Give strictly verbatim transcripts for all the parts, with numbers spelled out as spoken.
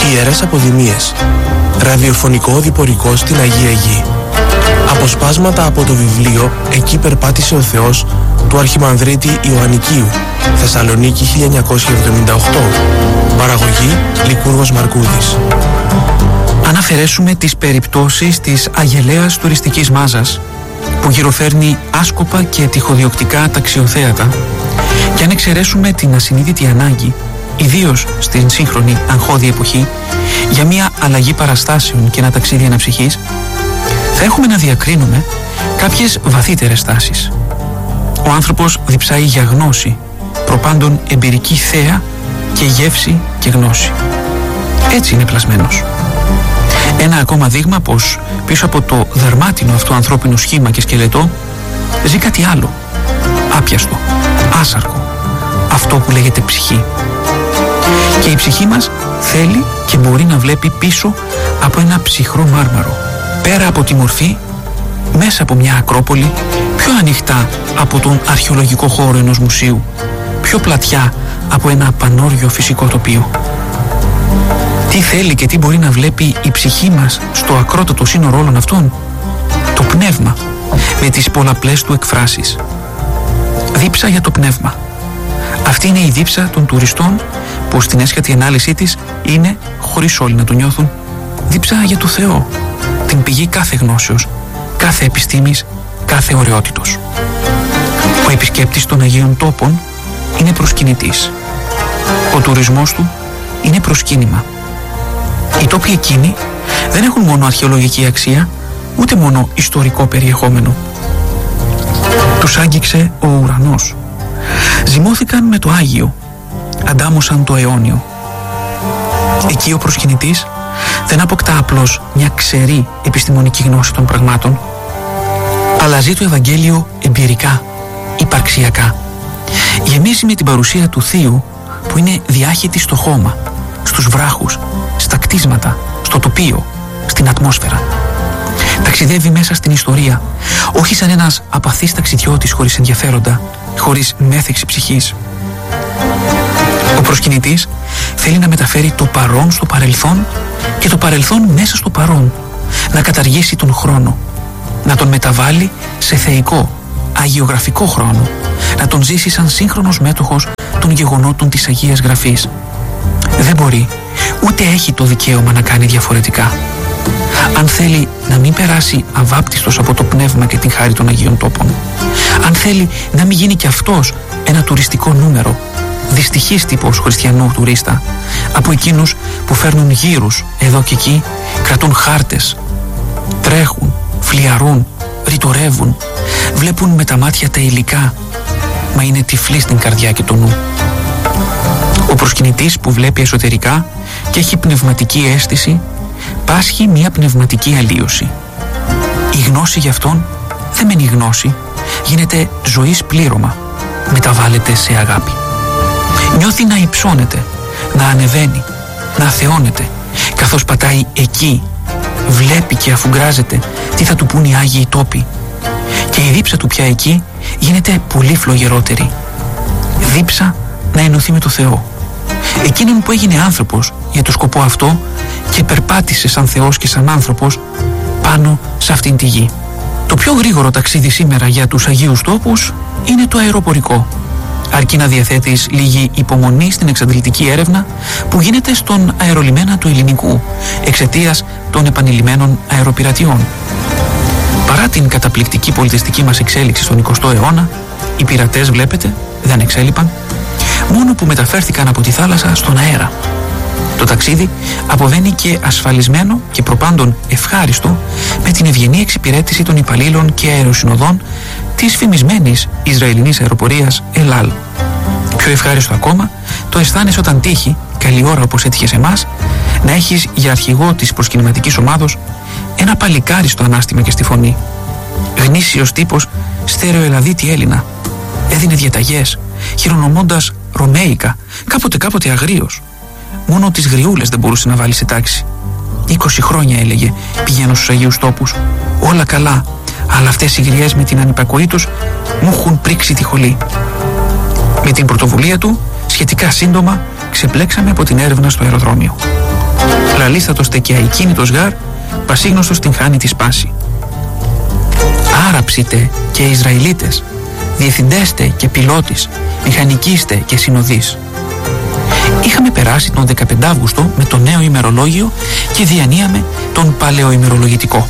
Ιερές Αποδημίες. Ραδιοφωνικό οδηπορικό στην Αγία Γη. Αποσπάσματα από το βιβλίο «Εκεί περπάτησε ο Θεός» του Αρχιμανδρίτη Ιωαννικίου, Θεσσαλονίκη χίλια εννιακόσια εβδομήντα οκτώ. Παραγωγή Λικούργος Μαρκούδης. Αν αφαιρέσουμε τις περιπτώσεις της αγελαίας τουριστικής μάζας που γυροφέρνει άσκοπα και τυχοδιοκτικά ταξιοθέατα, και αν εξαιρέσουμε την ασυνείδητη ανάγκη, ιδίως στην σύγχρονη αγχώδη εποχή, για μια αλλαγή παραστάσεων και ένα ταξίδι αναψυχής, θα έχουμε να διακρίνουμε κάποιες βαθύτερες τάσεις. Ο άνθρωπος διψάει για γνώση, προπάντων εμπειρική θέα και γεύση και γνώση. Έτσι είναι πλασμένος. Ένα ακόμα δείγμα πως πίσω από το δερμάτινο αυτό ανθρώπινο σχήμα και σκελετό ζει κάτι άλλο, άπιαστο, άσαρκο, αυτό που λέγεται ψυχή. Και η ψυχή μας θέλει και μπορεί να βλέπει πίσω από ένα ψυχρό μάρμαρο, πέρα από τη μορφή, μέσα από μια ακρόπολη, πιο ανοιχτά από τον αρχαιολογικό χώρο ενός μουσείου, πιο πλατιά από ένα πανόργιο φυσικό τοπίο. Τι θέλει και τι μπορεί να βλέπει η ψυχή μας στο ακρότατο σύνορο όλων αυτών? Το πνεύμα, με τις πολλαπλές του εκφράσεις. Δίψα για το πνεύμα. Αυτή είναι η δίψα των τουριστών που στην έσχατη ανάλυση της είναι, χωρίς όλοι να το νιώθουν, δίψα για το Θεό, την πηγή κάθε γνώσεως, κάθε επιστήμης, κάθε ωραιότητος. Ο επισκέπτης των Αγίων Τόπων είναι προσκυνητής. Ο τουρισμός του είναι προσκύνημα. Οι τόποι εκείνοι δεν έχουν μόνο αρχαιολογική αξία, ούτε μόνο ιστορικό περιεχόμενο. Τους άγγιξε ο ουρανός. Ζυμώθηκαν με το Άγιο, αντάμωσαν το αιώνιο. Εκεί ο προσκυνητής δεν αποκτά απλώς μια ξερή επιστημονική γνώση των πραγμάτων, αλλά ζει το Ευαγγέλιο εμπειρικά, υπαρξιακά. Γεμίζει με την παρουσία του Θείου που είναι διάχυτη στο χώμα, στους βράχους, στα κτίσματα, στο τοπίο, στην ατμόσφαιρα. Ταξιδεύει μέσα στην ιστορία, όχι σαν ένας απαθής ταξιδιώτης χωρίς ενδιαφέροντα, χωρίς μέθεξη ψυχής. Ο προσκυνητής θέλει να μεταφέρει το παρόν στο παρελθόν και το παρελθόν μέσα στο παρόν, να καταργήσει τον χρόνο, να τον μεταβάλει σε θεϊκό, αγιογραφικό χρόνο, να τον ζήσει σαν σύγχρονος μέτοχος των γεγονότων της Αγίας Γραφής. Δεν μπορεί, ούτε έχει το δικαίωμα να κάνει διαφορετικά. Αν θέλει να μην περάσει αβάπτιστος από το πνεύμα και την χάρη των Αγίων Τόπων, αν θέλει να μην γίνει κι αυτός ένα τουριστικό νούμερο, δυστυχής τύπος χριστιανού τουρίστα, από εκείνους που φέρνουν γύρους εδώ και εκεί, κρατούν χάρτες, τρέχουν, φλιαρούν, ρητορεύουν, βλέπουν με τα μάτια τα υλικά, μα είναι τυφλοί στην καρδιά και το νου. Ο προσκυνητής που βλέπει εσωτερικά και έχει πνευματική αίσθηση, πάσχει μια πνευματική αλλίωση. Η γνώση γι' αυτόν δεν μένει γνώση, γίνεται ζωής πλήρωμα, μεταβάλλεται σε αγάπη. Νιώθει να υψώνεται, να ανεβαίνει, να αθεώνεται, καθώς πατάει εκεί, βλέπει και αφουγκράζεται τι θα του πούν οι Άγιοι Τόποι. Και η δίψα του πια εκεί γίνεται πολύ φλογερότερη. Δίψα να ενωθεί με το Θεό, εκείνον που έγινε άνθρωπος για το σκοπό αυτό και περπάτησε σαν Θεός και σαν άνθρωπος πάνω σε αυτήν τη γη. Το πιο γρήγορο ταξίδι σήμερα για τους Αγίους Τόπους είναι το αεροπορικό, αρκεί να διαθέτεις λίγη υπομονή στην εξαντλητική έρευνα που γίνεται στον αερολιμένα του Ελληνικού εξαιτίας των επανειλημμένων αεροπειρατιών. Παρά την καταπληκτική πολιτιστική μας εξέλιξη στον εικοστό αιώνα, οι πειρατές, βλέπετε, δεν εξέλιπαν, μόνο που μεταφέρθηκαν από τη θάλασσα στον αέρα. Το ταξίδι αποβαίνει και ασφαλισμένο και προπάντων ευχάριστο με την ευγενή εξυπηρέτηση των υπαλλήλων και αεροσυνοδών της φημισμένης Ισραηλινής αεροπορίας Ελάλ. Πιο ευχάριστο ακόμα το αισθάνεσαι όταν τύχει, καλή ώρα όπως έτυχε σε εμάς, να έχεις για αρχηγό της προσκυνηματικής ομάδος ένα παλικάρι στο ανάστημα και στη φωνή. Γνήσιος τύπος, στερεοελαδίτη Έλληνα. Έδινε διαταγές, χειρονομώντας ρωμαίικα, κάποτε κάποτε αγρίος. Μόνο τις γριούλες δεν μπορούσε να βάλει σε τάξη. Είκοσι χρόνια, έλεγε, πηγαίνω στους Αγίους Τόπους. Όλα καλά, αλλά αυτές οι γριές με την ανυπακοή τους μου έχουν πρίξει τη χολή. Με την πρωτοβουλία του, σχετικά σύντομα, ξεπλέξαμε από την έρευνα στο αεροδρόμιο. Λαλίστατος και αικίνητος γάρ, πασίγνωστος την χάνει τη σπάση. Άραψητε και Ισραηλίτες, διευθυντέστε και πιλότης, μηχανικίστε και συνοδείς. Είχαμε περάσει τον δεκαπέντε Αυγούστου με το νέο ημερολόγιο και διανύαμε τον παλαιοημερολογητικό.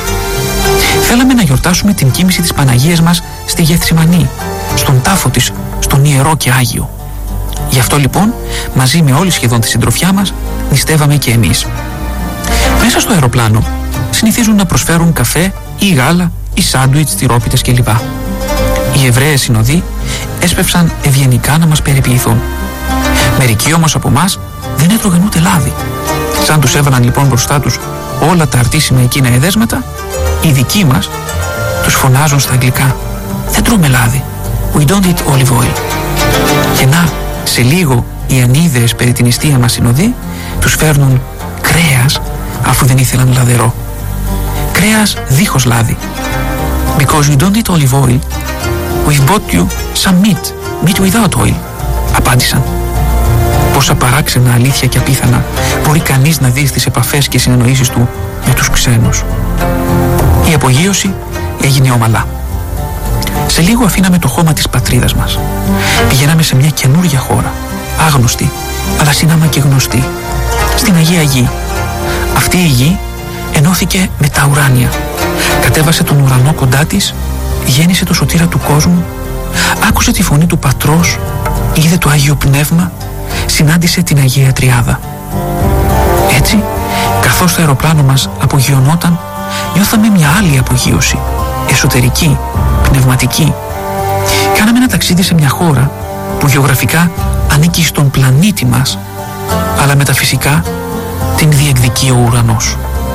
Θέλαμε να γιορτάσουμε την κοίμηση της Παναγίας μας στη Γεθσιμανή, στον τάφο της, στον Ιερό και Άγιο. Γι' αυτό λοιπόν, μαζί με όλη σχεδόν τη συντροφιά μας, νηστεύαμε και εμείς. Μέσα στο αεροπλάνο συνηθίζουν να προσφέρουν καφέ ή γάλα ή σάντουιτς, τυρόπιτες κλπ. Οι Εβραίες συνοδοί έσπευσαν ευγενικά να μας περιποιηθούν. Μερικοί όμως από εμάς δεν έτρωγαν ούτε λάδι. Σαν τους έβαλαν λοιπόν μπροστά τους όλα τα αρτήσιμα εκείνα εδέσματα, οι δικοί μας τους φωνάζουν στα αγγλικά: δεν τρώμε λάδι, we don't eat olive oil. Και να, σε λίγο οι ανίδεες περί την νηστεία μας συνοδοί τους φέρνουν κρέας, αφού δεν ήθελαν λαδερό. Κρέας δίχως λάδι. Because you don't eat olive oil, we've bought you some meat, meat without oil, απάντησαν. Πόσα παράξενα, αλήθεια και απίθανα μπορεί κανείς να δει στις επαφές και συνεννοήσεις του με τους ξένους. Η απογείωση έγινε ομαλά. Σε λίγο αφήναμε το χώμα της πατρίδας μας. Πηγαίναμε σε μια καινούργια χώρα, άγνωστη, αλλά συνάμα και γνωστή, στην Αγία Γη. Αυτή η γη ενώθηκε με τα ουράνια, κατέβασε τον ουρανό κοντά της, γέννησε το σωτήρα του κόσμου, άκουσε τη φωνή του Πατρός, είδε το Άγιο Πνεύμα, συνάντησε την Αγία Τριάδα. Έτσι, καθώς το αεροπλάνο μας απογειωνόταν, νιώθαμε μια άλλη απογείωση, εσωτερική, πνευματική. Κάναμε ένα ταξίδι σε μια χώρα που γεωγραφικά ανήκει στον πλανήτη μας, αλλά μεταφυσικά την διεκδικεί ο ουρανός.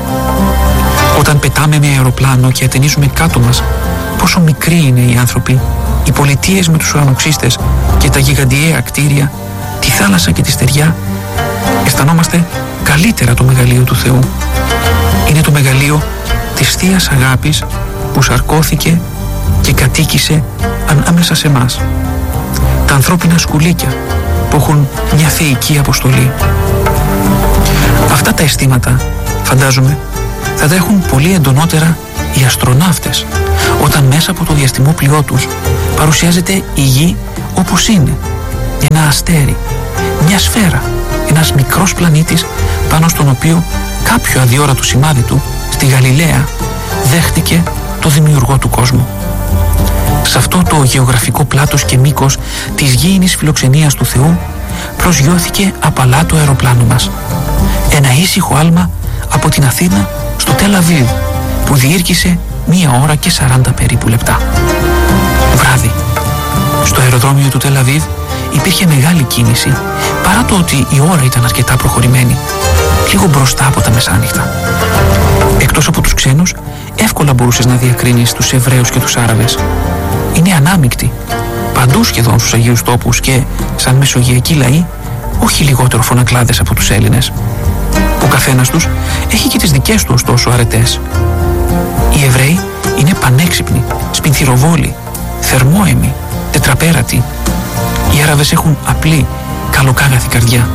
Όταν πετάμε με αεροπλάνο και ατενίζουμε κάτω μας πόσο μικροί είναι οι άνθρωποι, οι πολιτείες με τους ουρανοξύστες και τα γιγαντιαία κτίρια, τη θάλασσα και τη στεριά, αισθανόμαστε καλύτερα το μεγαλείο του Θεού. Είναι το μεγαλείο της Θείας Αγάπης που σαρκώθηκε και κατοίκησε ανάμεσα σε μας. Τα ανθρώπινα σκουλίκια που έχουν μια θεϊκή αποστολή. Αυτά τα αισθήματα, φαντάζομαι, θα τα έχουν πολύ εντονότερα οι αστροναύτες όταν μέσα από το διαστημόπλοιό τους παρουσιάζεται η γη όπως είναι, ένα αστέρι, μια σφαίρα, ένας μικρός πλανήτης πάνω στον οποίο κάποιο αδιόρατο σημάδι του στη Γαλιλαία δέχτηκε το δημιουργό του κόσμου. Σε αυτό το γεωγραφικό πλάτος και μήκος της γήινης φιλοξενίας του Θεού προσγειώθηκε απαλά το αεροπλάνο μας. Ένα ήσυχο άλμα από την Αθήνα στο Τελ Αβίβ που διήρκησε μία ώρα και σαράντα περίπου λεπτά. Βράδυ. Στο αεροδρόμιο του Τελ Αβίβ υπήρχε μεγάλη κίνηση, παρά το ότι η ώρα ήταν αρκετά προχωρημένη, λίγο μπροστά από τα μεσάνυχτα. Εκτός από τους ξένους, εύκολα μπορούσες να διακρίνεις τους Εβραίους και τους Άραβες. Είναι ανάμεικτοι, παντού σχεδόν στους Αγίους Τόπους και, σαν μεσογειακοί λαοί, όχι λιγότερο φωνακλάδες από τους Έλληνες. Ο καθένας τους έχει και τις δικές του ωστόσο αρετές. Οι Εβραίοι είναι πανέξυπνοι, σπινθυροβόλοι, θερμόαιμοι, τετραπέρατοι. Οι Άραβες έχουν απλή, καλοκάγαθη καρδιά.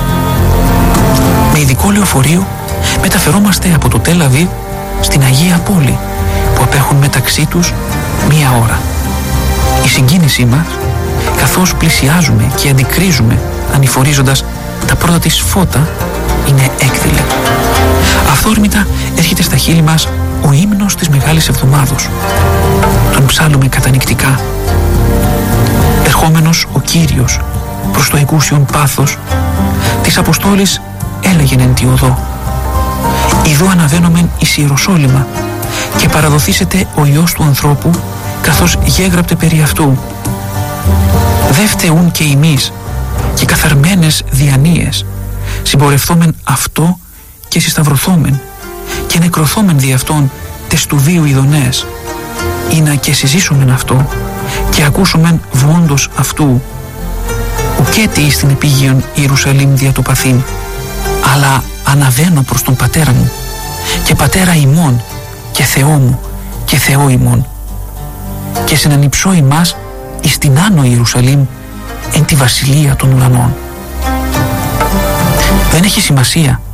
Με ειδικό λεωφορείο μεταφερόμαστε από το Τελ Αβίβ στην Αγία Πόλη που απέχουν μεταξύ τους μία ώρα. Η συγκίνησή μας, καθώς πλησιάζουμε και αντικρίζουμε ανηφορίζοντας τα πρώτα της φώτα, είναι έκδηλη. Αυθόρμητα έρχεται στα χείλη μας ο ύμνος της Μεγάλης Εβδομάδος. Τον ψάλλουμε κατανυκτικά. Ερχόμενος ο Κύριος προς το εκούσιον πάθος της Αποστόλης έλεγεν εν τη οδό: «Ιδού αναβαίνομεν εις Ιεροσόλυμα και παραδοθήσεται ο Υιός του ανθρώπου καθώς γέγραπτε περί αυτού. Δε φταίουν και εμείς και καθαρμένες διανοίες συμπορευθόμεν αυτό και συσταυρωθόμεν και νεκρωθόμεν δι' αυτόν τες του βίου ειδονές, ή να και συζήσομεν αυτό και ακούσομεν βόντος αυτού. Ουκέτι εις την επίγειον Ιερουσαλήμ δια το παθήν, αλλά αναβαίνω προς τον πατέρα μου και πατέρα ημών και Θεό μου και Θεό ημών, και συνανυψώ ημάς εις την άνω Ιερουσαλήμ εν τη βασιλεία των ουρανών». Δεν έχει σημασία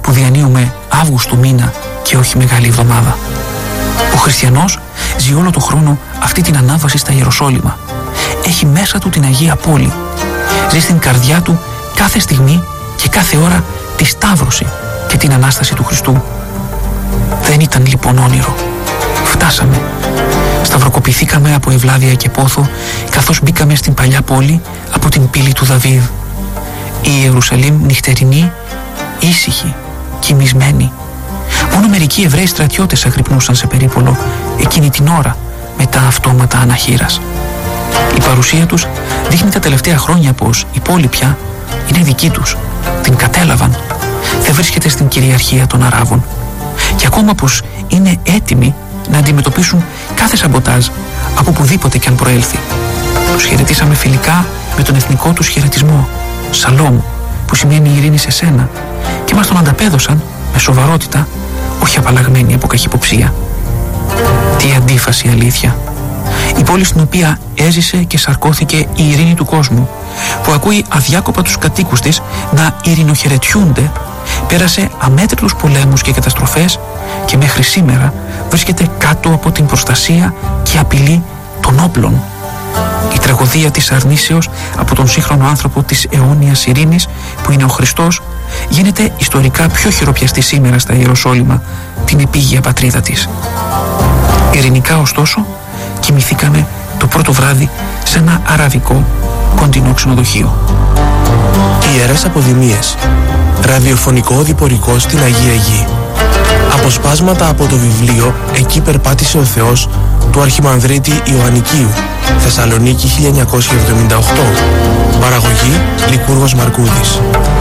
που διανύουμε Αύγουστο μήνα και όχι Μεγάλη Εβδομάδα. Ο χριστιανός ζει όλο το χρόνο αυτή την ανάβαση στα Ιεροσόλυμα. Έχει μέσα του την Αγία Πόλη. Ζει στην καρδιά του κάθε στιγμή και κάθε ώρα τη Σταύρωση και την Ανάσταση του Χριστού. Δεν ήταν λοιπόν όνειρο. Φτάσαμε. Σταυροκοπηθήκαμε από ευλάβεια και πόθο, καθώς μπήκαμε στην παλιά πόλη από την πύλη του Δαβίδ. Η Ιερουσαλήμ νυχτερινή, ήσυχη, κοιμισμένη. Μόνο μερικοί Εβραίοι στρατιώτες αγρυπνούσαν σε περίπολο εκείνη την ώρα με τα αυτόματα αναχήρας. Η παρουσία τους δείχνει τα τελευταία χρόνια πως η πόλη πια είναι δική τους. Την κατέλαβαν. Δεν βρίσκεται στην κυριαρχία των Αράβων. Και ακόμα πως είναι έτοιμοι να αντιμετωπίσουν κάθε σαμποτάζ από οπουδήποτε και αν προέλθει. Τους χαιρετήσαμε φιλικά με τον εθνικό τους χαιρετισμό, Σαλόμ, που σημαίνει ειρήνη σε σένα, και μας τον ανταπέδωσαν με σοβαρότητα, όχι απαλλαγμένη από καχυποψία. Τι αντίφαση, αλήθεια! Η πόλη στην οποία έζησε και σαρκώθηκε η ειρήνη του κόσμου, που ακούει αδιάκοπα τους κατοίκους της να ειρηνοχαιρετιούνται, πέρασε αμέτρητους πολέμους και καταστροφές και μέχρι σήμερα βρίσκεται κάτω από την προστασία και απειλή των όπλων. Η τραγωδία της αρνήσεως από τον σύγχρονο άνθρωπο της αιώνιας ειρήνης που είναι ο Χριστός γίνεται ιστορικά πιο χειροπιαστή σήμερα στα Ιεροσόλυμα, την επίγεια πατρίδα της. Ειρηνικά ωστόσο κοιμηθήκαμε το πρώτο βράδυ σε ένα αραβικό κοντινό ξενοδοχείο. Ιερές αποδημίες. Ραδιοφωνικό διπορικό στην Αγία Γη. Αποσπάσματα από το βιβλίο «Εκεί περπάτησε ο Θεός» του Αρχιμανδρίτη Ιωαννικίου, Θεσσαλονίκη χίλια εννιακόσια εβδομήντα οκτώ. Παραγωγή Λικούργος Μαρκούδης.